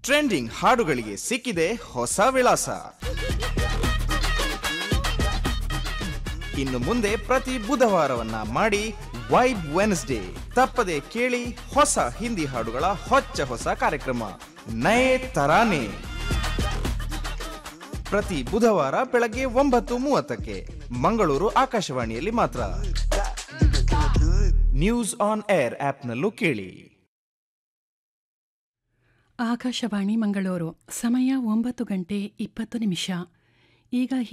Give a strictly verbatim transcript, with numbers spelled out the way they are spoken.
Trending ಹಾಡುಗಳಿಗೆ ಸಿಕ್ಕಿದೆ ಹೊಸ ವಿಳಾಸ. ಇನ್ನು ಮುಂದೆ ಪ್ರತಿ ಬುಧವಾರವನ್ನ ಮಾಡಿ ವೈಬ್ ವೆನ್ಸ್ಡೇ. ತಪ್ಪದೆ ಕೇಳಿ ಹೊಸ ಹಿಂದಿ ಹಾಡುಗಳ ಹೊಚ್ಚ ಹೊಸ ಕಾರ್ಯಕ್ರಮ ನಯೇ ತರಾನೆ. ಪ್ರತಿ ಬುಧವಾರ ಬೆಳಗ್ಗೆ ಒಂಬತ್ತು ಮೂವತ್ತಕ್ಕೆ ಮಂಗಳೂರು ಆಕಾಶವಾಣಿಯಲ್ಲಿ ಮಾತ್ರ. ನ್ಯೂಸ್ ಆನ್ ಏರ್ ಆಪ್ನಲ್ಲೂ ಕೇಳಿ. ಆಕಾಶವಾಣಿ ಮಂಗಳೂರು, ಸಮಯ ಒಂಬತ್ತು ಗಂಟೆ ಇಪ್ಪತ್ತು ನಿಮಿಷ. ಈಗ